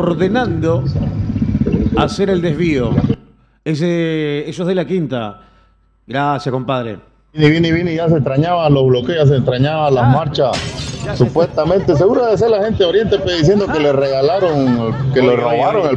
ordenando hacer el desvío. Eso es de la quinta. Gracias, compadre. Vine, ya se extrañaban los bloqueos, se extrañaban las marchas. Supuestamente, seguro debe ser la gente de Oriente Express diciendo que le regalaron, que le robaron el